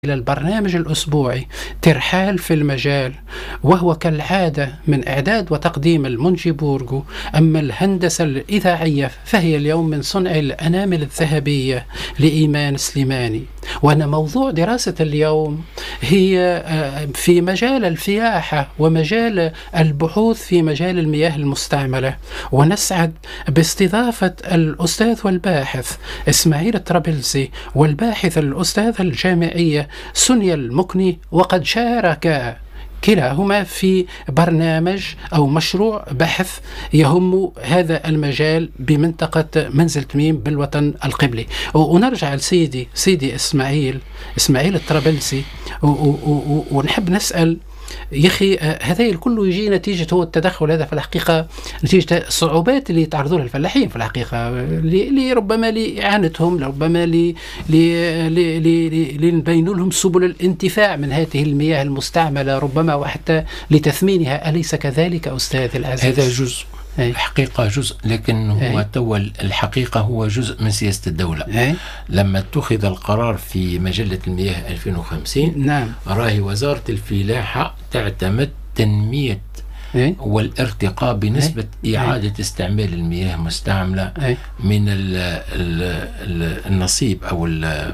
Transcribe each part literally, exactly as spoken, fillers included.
إلى البرنامج الأسبوعي ترحال في المجال، وهو كالعادة من إعداد وتقديم المنجي بورغو. أما الهندسة الإذاعية فهي اليوم من صنع الأنامل الذهبية لإيمان سليماني. وأن موضوع دراسة اليوم هي في مجال الفياحة ومجال البحوث في مجال المياه المستعملة، ونسعد باستضافة الأستاذ والباحث إسماعيل الطرابلسي والباحث الأستاذ الجامعية سونيا المكني، وقد شارك كلاهما في برنامج أو مشروع بحث يهم هذا المجال بمنطقة منزل تميم بالوطن القبلي. ونرجع لسيدي سيدي إسماعيل إسماعيل الطرابلسي، ونحب نسأل يا أخي، هذا الكل يجي نتيجة هو التدخل هذا في الحقيقة نتيجة الصعوبات اللي يتعرضوا لها الفلاحين في الحقيقة، اللي ربما لإعانتهم، ربما لنبين لهم سبل الانتفاع من هذه المياه المستعملة، ربما وحتى لتثمينها. أليس كذلك أستاذ العزيز؟ هذا جزء الحقيقة جزء، لكن هو تو الحقيقة هو جزء من سياسة الدولة. أي. لما اتخذ القرار في مجلة المياه ألفين وخمسين، نعم، راهي وزارة الفلاحة تعتمد تنمية أي. والارتقاء بنسبة أي. إعادة أي. استعمال المياه المستعملة أي. من ال ال ال النصيب أو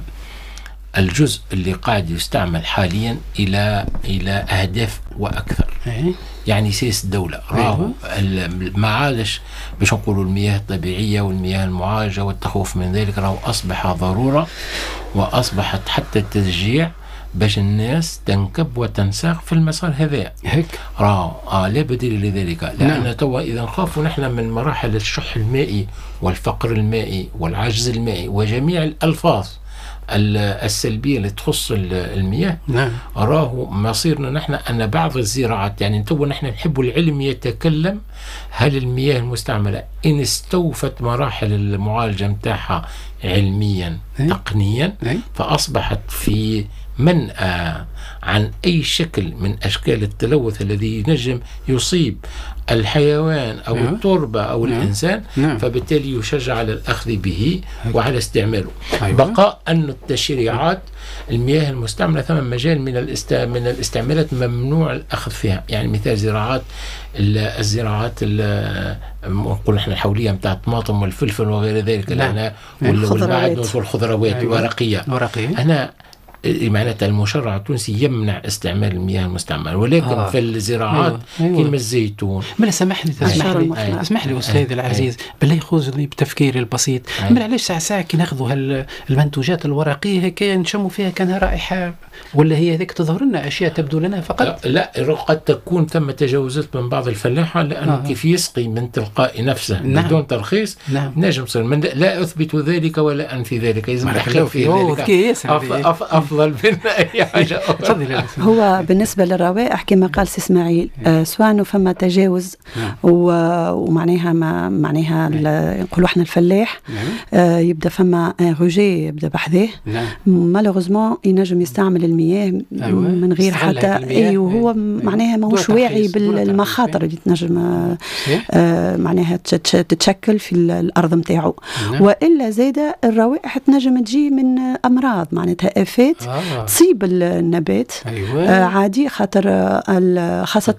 الجزء اللي قاعد يستعمل حاليا إلى إلى أهداف وأكثر. أي. يعني سياسة الدولة راهو ما عادش باش نقولوا المياه الطبيعية والمياه المعالجة والتخوف من ذلك، راهو أصبح ضرورة، وأصبحت حتى التشجيع باش الناس تنكب وتنساق في المسار هذا. هيك راهو آه لا بديل لذلك، لأن نعم. توا إذا نخافوا نحن من مراحل الشح المائي والفقر المائي والعجز المائي وجميع الألفاظ السلبية اللي تخص المياه، نعم، راهو مصيرنا نحن أن بعض الزراعات، يعني تو نحن نحب العلم يتكلم هل المياه المستعملة إن استوفت مراحل المعالجة متاعها علميا أي. تقنيا أي. فأصبحت في منأى عن أي شكل من أشكال التلوث الذي ينجم يصيب الحيوان أو نعم. التربة أو نعم. الإنسان، نعم. فبالتالي يشجع على الأخذ به وعلى استعماله. أيوة. بقاء أن التشريعات المياه المستعملة ثم مجال من الاست... من الاستعمالات ممنوع الأخذ فيها، يعني مثال زراعات الزراعات نقول احنا الحولية متاع الطماطم والفلفل وغير ذلك، نعم. والمعادن والخضروات أيوة. الورقية. أنا معناتها المشرع التونسي يمنع استعمال المياه المستعملة، ولكن آه. في الزراعات أيوة. كلمة الزيتون. من سمح لي تسمح لي اسمح لي أستاذ العزيز، بالله يخوزني بتفكيري البسيط، من علاش ساعة ساعة كي ناخذوا المنتوجات الورقية هيك نشموا فيها كانها رائحة، ولا هي هذيك تظهر لنا أشياء تبدو لنا فقط؟ لا, لا قد تكون ثم تجاوزات من بعض الفلاحة، لأنه آه. كيف يسقي من تلقاء نفسه نعم. بدون ترخيص، نعم. نجم صير من لا أثبت ذلك ولا أنفي ذلك، لازم نحكي في ذلك أفضل من أي حاجة أخرى. هو بالنسبة للروائح كما قال سي إسماعيل، آه سواء أنه فما تجاوز ومعناها ما معناها نقولوا احنا الفلاح آه يبدأ فما روجي يبدأ بحذاه، مالوغوزمون ينجم يستعمل المياه من غير حتى أي، وهو معناها ما هوش واعي بالمخاطر اللي تنجم آه معناها تتشكل في الأرض متاعه، وإلا زايدة الروائح تنجم تجي من أمراض معناتها آفات آه. تصيب النبات. أيوة. آه عادي، خاطر خاصة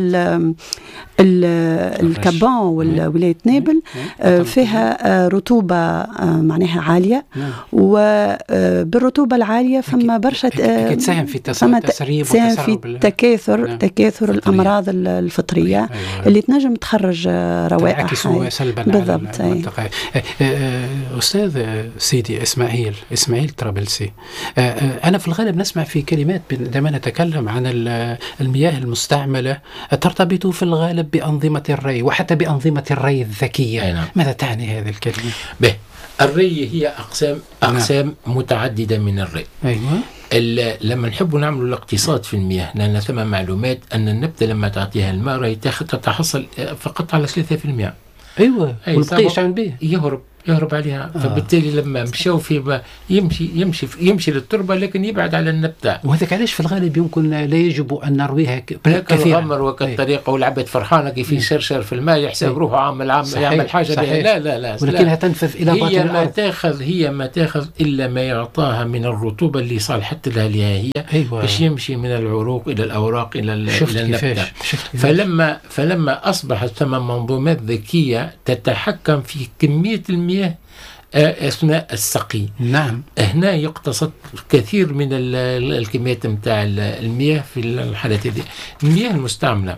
الكبان والولاية نابل آه فيها آه رطوبة آه معناها عالية، وبالرطوبة العالية فما برشا تساهم في تسريب في تكاثر نعم. تكاثر الأمراض الفطرية أيوة. اللي تنجم تخرج روائح تعكس سلبا بالضبط. على المنطقة. أستاذ سيدي إسماعيل إسماعيل الطرابلسي، أنا في الغالب نسمع في كلمات عندما نتكلم عن المياه المستعملة ترتبط في الغالب بأنظمة الري وحتى بأنظمة الري الذكية. نعم. ماذا تعني هذه الكلمة؟ به الري هي أقسام أقسام نعم. متعددة من الري. أيوة. لما نحب نعمل الاقتصاد في المياه، لأن ثم معلومات أن النبتة لما تعطيها الماء راهي تتحصل فقط على ثلاثة بالمئة. أيوة. والبقية تعمل به يهرب يهرب عليها. آه. فبالتالي لما مشوا في يمشي يمشي يمشي للتربه لكن يبعد على النبته. وهذاك علاش في الغالب يمكن لا يجب ان نرويها كثيرا. الغمر وكالطريقه والعبد فرحانه كيف يشرشر في الماء يحسب روحه عامل عام يعمل حاجه بها. لا لا لا ولكنها تنفذ الى باطن الارض. هي ما تاخذ هي ما تاخذ الا ما يعطاها من الرطوبه اللي صالحت لها هي أيوة. باش يمشي من العروق الى الاوراق الى النبته. شفت فلما فلما اصبحت ثم منظومات ذكيه تتحكم في كميه المياه اثناء السقي. نعم. هنا يقتصد كثير من الكميات نتاع المياه في الحالات هذه. المياه المستعمله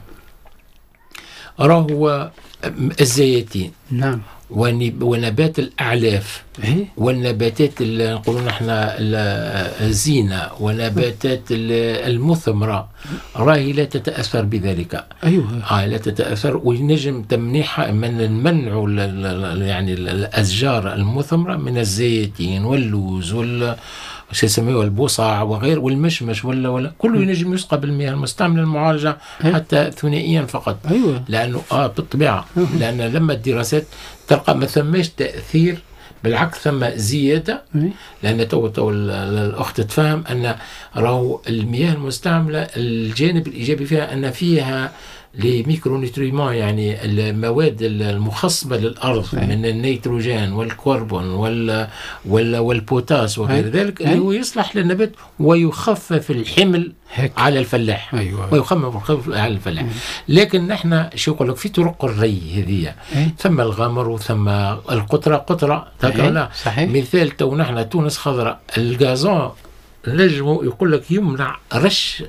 راهو الزيتين. نعم. ونبات الأعلاف. إيه؟ والنباتات اللي نقولون نحن الزينة ونباتات المثمرة راهي لا تتأثر بذلك. أيوة. آه لا تتأثر، وينجم تمنيحها من المنع يعني الأشجار المثمرة من الزيتين واللوز وال وش يسميه البوصع وغير والمشمش ولا ولا كله ينجم يسقى بالمياه المستعمله المعالجه حتى ثنائيا فقط. أيوة. لانه اه بالطبيعه لان لما الدراسات تلقى ما ثماش تاثير، بالعكس ثم زياده. لان تو تو الاخت تفهم ان راهو المياه المستعمله الجانب الايجابي فيها ان فيها لميكرونيتريمون يعني المواد المخصبة للأرض من النيتروجين والكربون وال وال والبوتاس وغير ذلك اللي هو يصلح للنبات ويخفف الحمل هيك على الفلاح. أيوة. ويخفف على الفلاح. لكن نحن شو يقول لك في طرق الري هذه ثم الغمر وثم القطرة قطرة لا مثال تو نحن تونس خضراء الغازون نجموا يقول لك يمنع رش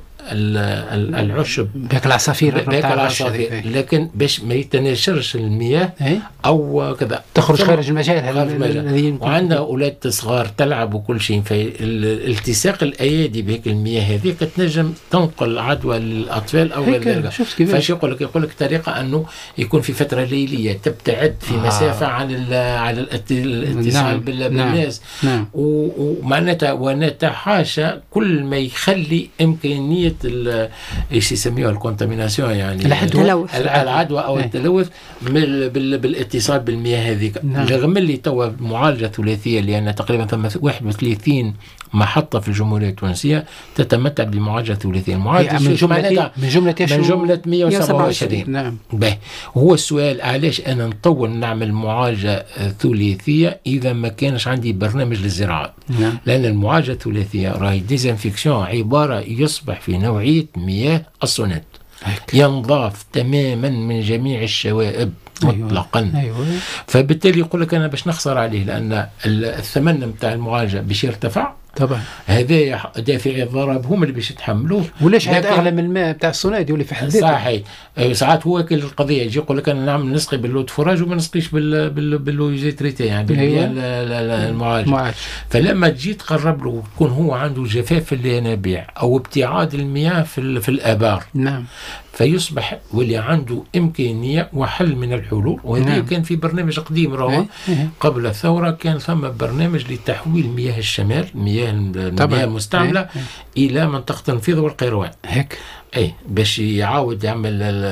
العشب باك العصافير باك العصافير، لكن باش ما يتناشرش المياه او كذا تخرج خارج المجال هذا. وعندنا اولاد صغار تلعب وكل شيء، فالالتصاق الايادي بهيك المياه هذيك تنجم تنقل عدوى للاطفال او غير ذلك. فاش يقول لك يقول لك طريقه انه يكون في فتره ليليه تبتعد في آه. مسافه عن عن الاتصال نعم. بالناس نعم. ومعناتها ونتحاشى كل ما يخلي امكانيه ايش يسميوها الكونتاميناسيون يعني التلوث العدوى او التلوث بالاتصال بالمياه هذيك. نعم. رغم اللي توا معالجه ثلاثيه لان تقريبا ثم واحد وثلاثين محطه في الجمهوريه التونسيه تتمتع بمعالجه ثلاثيه. المعالجه من جمله من جمله من جمله مئة وسبعة وعشرين. نعم. باهي هو السؤال علاش انا نطول نعمل معالجه ثلاثيه اذا ما كانش عندي برنامج للزراعه؟ نعم. لان المعالجه الثلاثيه راهي ديزانفيكسيون عباره يصبح في نوعيه مياه الصونات ينضاف تماما من جميع الشوائب مطلقا. أيوة. أيوة. فبالتالي يقول لك انا باش نخسر عليه لان الثمن نتاع المعالجه باش يرتفع طبعا. هذا دافعي الضرب هم اللي باش يتحملوه. ولاش هذا اغلى من الماء بتاع الصونات يولي في حد ذاته. صحيح. ساعات هو كل القضيه يجي يقول لك انا نعمل نسقي باللو فراج وما نسقيش بال بال باللو تريتي يعني بالمياه المعالجه. معالج. فلما تجي تقرب له يكون هو عنده جفاف في الينابيع او ابتعاد المياه في في الابار. نعم. فيصبح واللي عنده امكانيه وحل من الحلول. وهذه نعم. كان في برنامج قديم راهو قبل الثوره كان ثم برنامج لتحويل مياه الشمال مياه المياه المستعمله هي. الى منطقه التنفيذ والقيروان هيك اي باش يعاود يعمل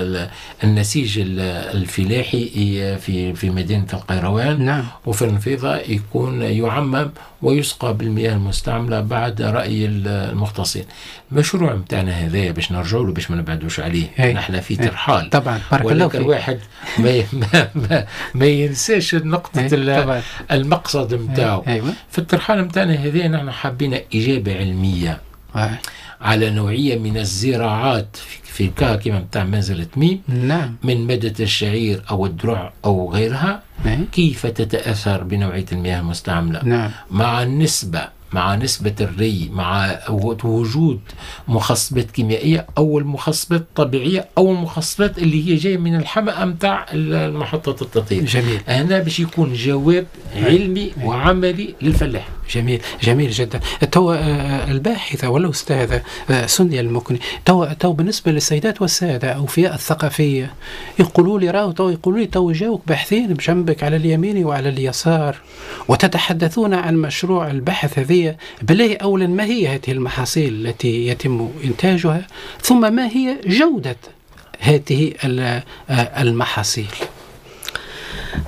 النسيج الفلاحي في في مدينه القيروان. نعم. وفي النفيضه يكون يعمم ويسقى بالمياه المستعمله بعد راي المختصين. المشروع نتاعنا هذايا باش نرجعوا له باش ما نبعدوش عليه. نحن في ترحال طبعا بارك الله فيك. الواحد ما, ما, ما, ما ينساش نقطه المقصد نتاعو. أيوة. في الترحال نتاعنا هذايا نحن حابين اجابه علميه أه. على نوعية من الزراعات في كا كما بتاع منزل تميم. نعم. من مادة الشعير أو الدرع أو غيرها. نعم. كيف تتأثر بنوعية المياه المستعملة. نعم. مع النسبة مع نسبة الري مع وجود مخصبات كيميائية أو المخصبات الطبيعية أو المخصبات اللي هي جاية من الحمأة متاع المحطة التطهير. جميل. هنا باش يكون جواب علمي وعملي للفلاح. جميل جميل جدا. تو الباحثة ولا أستاذة سندية المكني تو تو بالنسبة للسيدات والسادة أو فئة الثقافية يقولوا لي راهو تو يقولوا لي تو جاوك باحثين بجنبك على اليمين وعلى اليسار وتتحدثون عن مشروع البحث هذه. بالله أولا ما هي هذه المحاصيل التي يتم إنتاجها ثم ما هي جودة هذه المحاصيل؟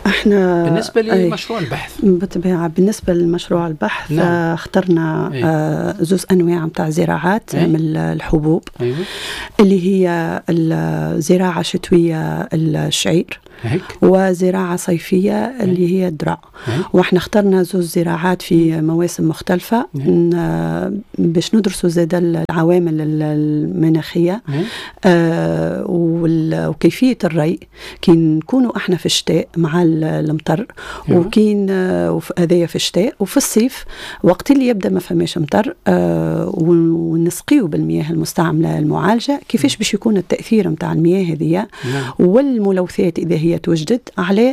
احنا بالنسبة لمشروع البحث بالطبيعة بالنسبة لمشروع البحث نعم. اخترنا أيه. زوز أنواع متاع زراعات أيه. من الحبوب أيه. اللي هي الزراعة شتوية الشعير هيك. وزراعة صيفية هيك. اللي هي الدرع هيك. واحنا اخترنا زوز زراعات في مواسم مختلفة باش ندرسوا زاد العوامل المناخية آه وكيفية الري كي نكونوا احنا في الشتاء مع المطر وكين هذايا في الشتاء وفي الصيف وقت اللي يبدا ما فماش مطر آه ونسقيه بالمياه المستعملة المعالجة كيفاش باش يكون التأثير متاع المياه هذه والملوثات إذا هي توجدت على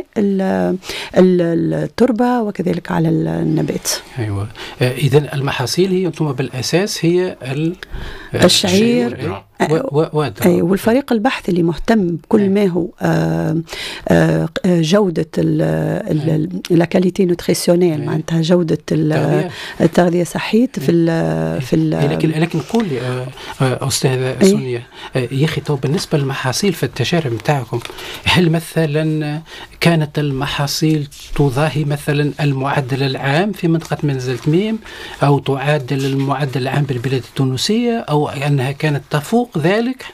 التربة وكذلك على النبات. أيوة. إذن المحاصيل هي أنتم بالأساس هي الشعير أي والفريق البحث اللي مهتم بكل ما هو آآ آآ جودة الكاليتي نوتريسيونيل معناتها جودة التغذية صحيت في ال في ال لكن لكن نقول أستاذة سونيا يا أخي تو بالنسبة للمحاصيل في التجارب نتاعكم هل مثلا كانت المحاصيل تضاهي مثلا المعدل العام في منطقة منزل تميم أو تعادل المعدل العام بالبلاد التونسية أو أنها كانت تفوق ذلك؟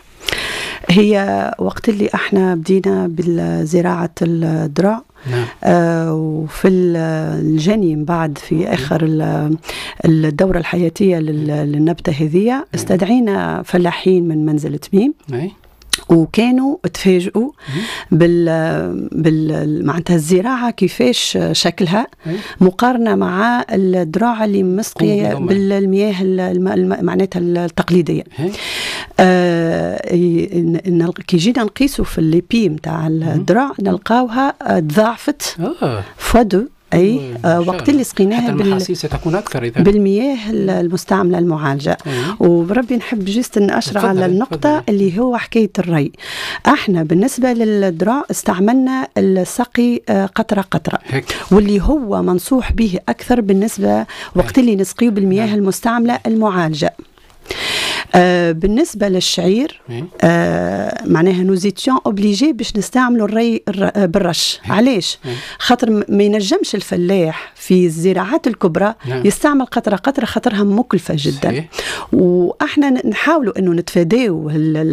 هي وقت اللي احنا بدينا بالزراعة الدرع نعم. آه وفي الجني من بعد في آخر الدورة الحياتية للنبتة هذه استدعينا فلاحين من منزل تميم نعم. وكانوا تفاجئوا بال بال معناتها الزراعة كيفاش شكلها مقارنة مع الدراعة اللي مسقية بالمياه معناتها التقليدية. آه كي جينا نقيسوا في الليبي متاع الدراع نلقاوها تضاعفت فدو أي آه وقت اللي سقيناها بال... ستكون أكثر إذا. بالمياه المستعملة المعالجة أيه. وبربي نحب جيست نأشر على النقطة فضل. اللي هو حكاية الري احنا بالنسبة للدراع استعملنا السقي قطرة قطرة هيك. واللي هو منصوح به أكثر بالنسبة وقت اللي نسقيه بالمياه هيك. المستعملة المعالجة. آه بالنسبة للشعير آه معناها نوزيتيون اوبليجي باش نستعملوا الري بالرش علاش خاطر ما ينجمش الفلاح في الزراعات الكبرى يستعمل قطرة قطرة خاطرها مكلفة جدا واحنا نحاولوا انه نتفاداو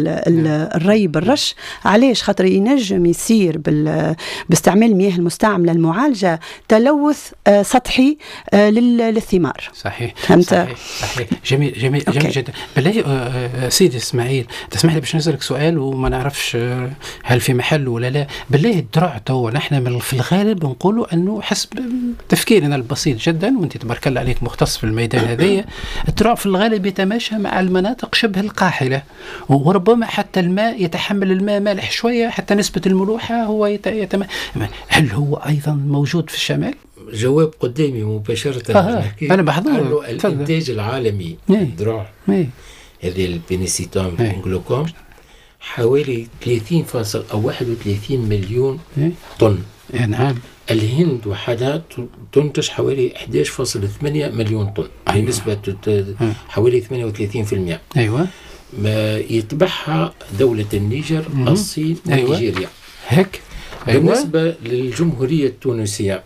الري بالرش علاش خاطر ينجم يصير باستعمال المياه المستعملة المعالجة تلوث آه سطحي آه للثمار. صحيح صحيح, صحيح. جميل جميل أوكي. جميل جدا. بالله آه سيدي اسماعيل تسمح لي باش نسألك سؤال وما نعرفش آه هل في محل ولا لا. بالله الدرع تو نحن في الغالب نقولوا انه حسب تفكيرنا البسيط جدا وانت تبارك الله عليك مختص في الميدان هذايا الدرع في الغالب يتماشى مع المناطق شبه القاحلة وربما حتى الماء يتحمل الماء مالح شوية حتى نسبة الملوحة هو يتم... هل هو ايضا موجود في الشمال؟ جواب قدامي مباشرة آه أنا بحضر الإنتاج العالمي الدرع هذه البينيسيتوم جلوكوم حوالي ثلاثين فاصل أو واحد وثلاثين مليون طن. نعم. الهند وحدها تنتج حوالي أحد عشر فاصل ثمانية مليون طن أيوة. نسبة حوالي ثمانية وثلاثين بالمئة. أيوة. ما يتبعها دولة النيجر مم. الصين أيوة. ونيجيريا هيك. أيوة. بالنسبة للجمهورية التونسية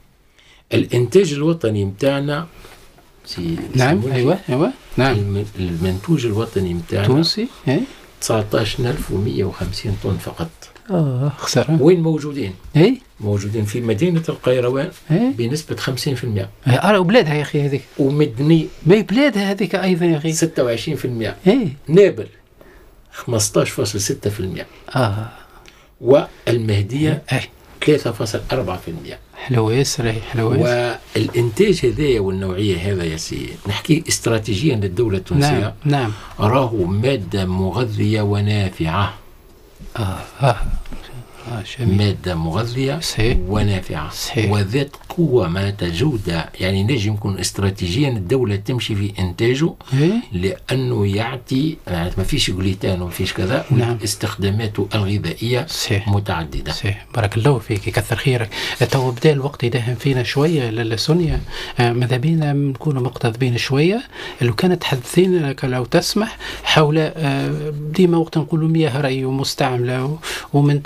الإنتاج الوطني متاعنا نعم أيوة أيوة نعم المنتوج الوطني متاعنا تونسي تسعة عشر ألف ومئة وخمسين طن فقط. آه خسارة. وين موجودين؟ إيه موجودين في مدينة القيروان إيه؟ بنسبة خمسين بالمئة. أرى وبلادها يا أخي هذيك. ومدني. ما بلادها هذيك أيضا يا أخي. ستة وعشرين بالمئة. إيه. نابل خمسة عشر فاصل ستة بالمئة. آه. والمهدية إيه. ثلاثة فاصل أربعة بالمئة. حلويس راهي حلويس. والإنتاج هذايا والنوعية هذا يا سي نحكي استراتيجيا للدولة التونسية. نعم نعم. راهو مادة مغذية ونافعة. آه آه. آه مادة مغذية صحيح. ونافعة صحيح. وذات قوة معناتها جودة يعني نجم يكون استراتيجيا الدولة تمشي في إنتاجه إيه؟ لأنه يعطي يعني ما فيش جلوتين وما فيش كذا نعم. استخداماته الغذائية صحيح. متعددة. صحيح. بارك الله فيك يكثر خيرك. تو بدا الوقت يداهم فينا شوية للسونيا آه ماذا بينا نكونوا مقتضبين شوية لو كانت تحدثين لك لو تسمح حول آه ديما وقت نقولوا مياه ري ومستعملة ومنطقة هيك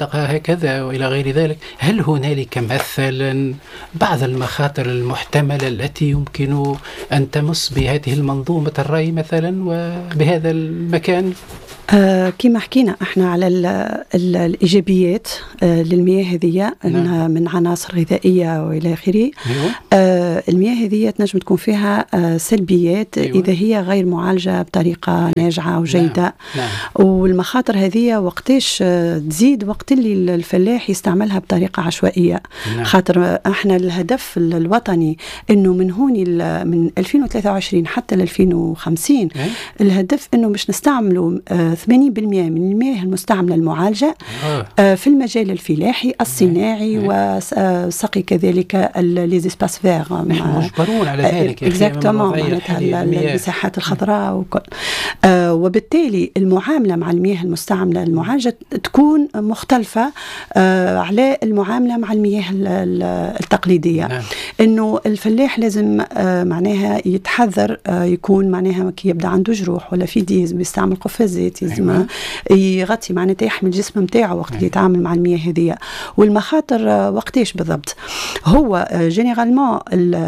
وكذا وإلى غير ذلك، هل هنالك مثلا بعض المخاطر المحتملة التي يمكن أن تمس بهذه المنظومة الري مثلا وبهذا المكان؟ آه كما حكينا احنا على ال ال الايجابيات آه للمياه هذه انها من عناصر غذائيه والى اخره. آه المياه هذه تنجم تكون فيها آه سلبيات أيوة. اذا هي غير معالجه بطريقه ناجعه وجيده. نعم. نعم. والمخاطر هذه وقتاش آه تزيد وقت اللي الفلاح يستعملها بطريقه عشوائيه. نعم. خاطر احنا الهدف الوطني انه من هون من ألفين وثلاثة وعشرين حتى ل ألفين وخمسين أي؟ الهدف انه مش نستعملوا آه ثمانين بالمئة من المياه المستعملة المعالجة آه. في المجال الفلاحي الصناعي وسقي كذلك ليزيسباس فيغ. نحن مجبرون على ذلك. اكزاكتومون معناتها المساحات الخضراء وكل. آه وبالتالي المعاملة مع المياه المستعملة المعالجة تكون مختلفة آه على المعاملة مع المياه التقليدية. نعم. إنه الفلاح لازم آه معناها يتحذر آه يكون معناها كي يبدأ عنده جروح ولا في ديز بيستعمل قفازات لازم يغطي معناتها يحمي الجسم نتاعه وقت اللي يتعامل مع المياه هذه. والمخاطر وقتاش بالضبط؟ هو جينيرالمون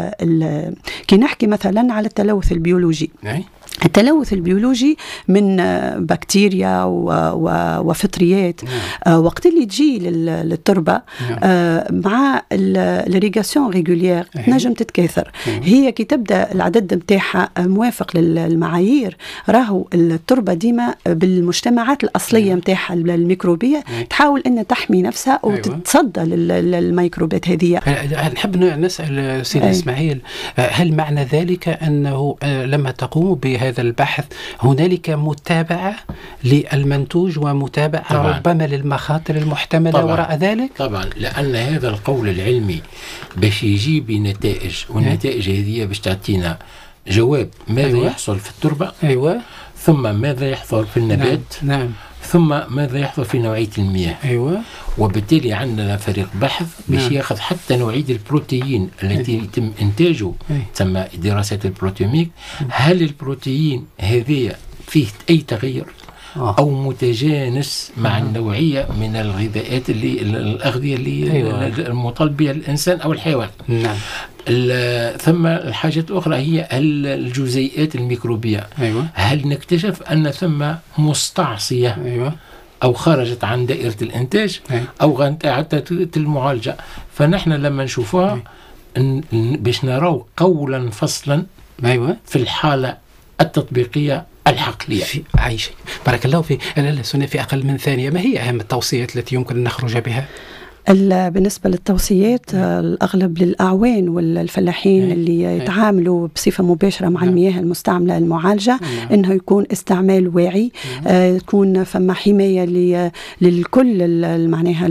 كي نحكي مثلا على التلوث البيولوجي. التلوث البيولوجي من بكتيريا وفطريات وقت اللي تجي للتربة مع الريغاسيون ريغولير نجم تتكاثر. هي كي تبدأ العدد متاعها موافق للمعايير راهو التربة ديما بالمجتمعات الأصلية متاعها الميكروبية تحاول أن تحمي نفسها وتتصدى للميكروبات هذه. نحب نسأل سيد إسماعيل، هل معنى ذلك أنه لما تقوم بهذا البحث هنالك متابعة للمنتوج ومتابعة طبعاً. ربما للمخاطر المحتملة طبعاً. وراء ذلك؟ طبعا، لأن هذا القول العلمي باش يجيب نتائج، والنتائج هذه باش تعطينا جواب ماذا أيوة. يحصل في التربة أيوة. ثم ماذا يحصل في النبات نعم. نعم. ثم ماذا يحصل في نوعية المياه أيوة. وبالتالي عندنا فريق بحث باش نعم. ياخذ حتى نوعية البروتين التي أيوة. يتم إنتاجه تسمى دراسات البروتيوميك. هل البروتين هذه فيه أي تغير آه. أو متجانس مع آه. النوعية من الغذاءات اللي الأغذية اللي أيوة. المطالبة الإنسان أو الحيوان. نعم. ثم الحاجة الأخرى هي الجزيئات الميكروبية. أيوة. هل نكتشف أن ثم مستعصية أيوة. أو خرجت عن دائرة الإنتاج أيوة. أو حتى المعالجة. فنحن لما نشوفها أيوة. باش نراو قولا فصلا أيوة. في الحالة التطبيقية الحقلية. في عايشة بارك الله في أنا سنة في أقل من ثانية، ما هي أهم التوصيات التي يمكن أن نخرج بها؟ بالنسبة للتوصيات الأغلب للأعوان والفلاحين أي. اللي يتعاملوا بصفة مباشرة مع المياه المستعملة المعالجة أي. إنه يكون استعمال واعي، آه تكون فما حماية للكل معناها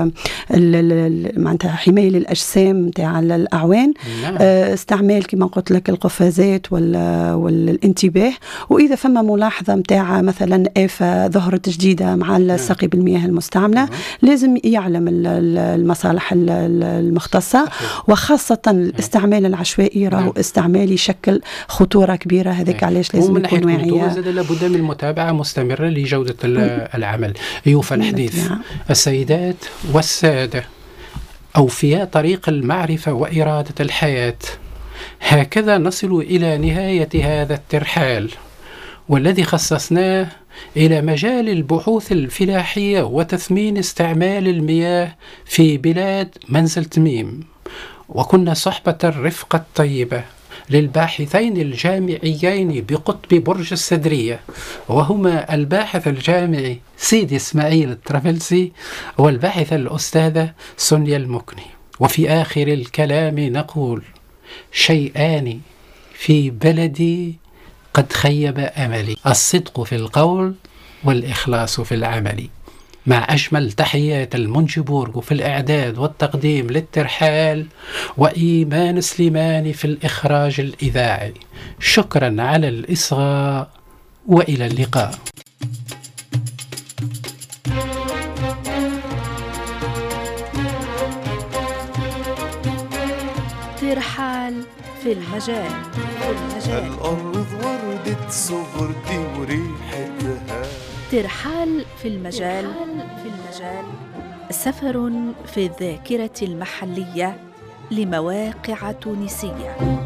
معناتها حماية للأجسام تاع الأعوان، آه استعمال كما قلت لك القفازات والانتباه. وإذا فما ملاحظة متاع مثلا آفة ظهرت جديدة مع السقي بالمياه المستعملة لازم يعلم المصالح المختصة، وخاصة الاستعمال العشوائي راهو استعمال يشكل خطورة كبيرة. هذاك علاش لازم نكون واعيين. لابد من متابعة مستمرة لجودة العمل. يوفى الحديث السيدات والسادة أوفياء طريق المعرفة وإرادة الحياة. هكذا نصل إلى نهاية هذا الترحال، والذي خصصناه إلى مجال البحوث الفلاحية وتثمين استعمال المياه في بلاد منزل تميم. وكنا صحبة الرفقة الطيبة للباحثين الجامعيين بقطب برج السدرية، وهما الباحث الجامعي سيدي إسماعيل الطرابلسي والباحثة الأستاذة سونيا المكني. وفي آخر الكلام نقول: شيئان في بلدي قد خيب أملي، الصدق في القول والإخلاص في العمل. مع أجمل تحيات المنجبورغ في الإعداد والتقديم للترحال، وإيمان سليماني في الإخراج الإذاعي. شكرا على الإصغاء وإلى اللقاء. ترحال في المجال. في المجال الأرض وردت صغرتي وريحتها. ترحال في المجال. في المجال سفر في الذاكرة المحلية لمواقع تونسية.